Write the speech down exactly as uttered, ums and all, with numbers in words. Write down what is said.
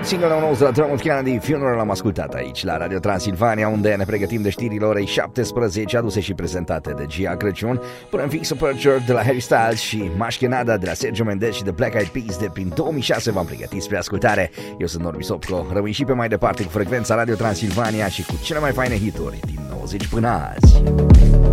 Singurul nostru, Dermot Kennedy, Funeral, am ascultat aici la Radio Transilvania, unde ne pregătim de știrile orei șaptesprezece, aduse și prezentate de Gia Crăciun, până în Fix Aperture de la Harry Styles și Mașchenada de la Sergio Mendes și de Black Eyed Peas de prin două mii șase. V-am pregătit spre ascultare. Eu sunt Norbi Sopco, rămâi și pe mai departe cu frecvența Radio Transilvania și cu cele mai faine hituri din nouăzeci până azi.